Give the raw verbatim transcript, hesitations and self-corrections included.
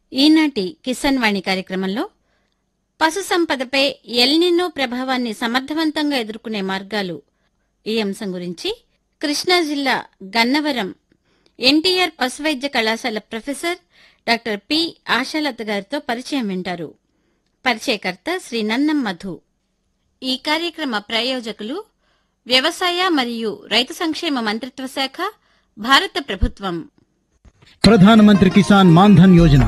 ఈనాటి కిసాన్ వాణి కార్యక్రమంలో పశు సంపదపై ఎల్నినో ప్రభావాన్ని సమర్థవంతంగా ఎదుర్కొనే మార్గాలు ఈ అంశం గురించి కృష్ణా జిల్లా గన్నవరం ఎన్టీఆర్ పశువైద్య కళాశాల ప్రొఫెసర్ డాక్టర్ పి ఆశాలత గారితో పరిచయం వింటారు. పరిచయకర్త శ్రీ నన్నం మధు. ఈ కార్యక్రమ ప్రాయోజకులు వ్యవసాయ మరియు రైతు సంక్షేమ మంత్రిత్వ శాఖ, భారత ప్రభుత్వం. ప్రధానమంత్రి కిసాన్ మాన్ధన్ యోజన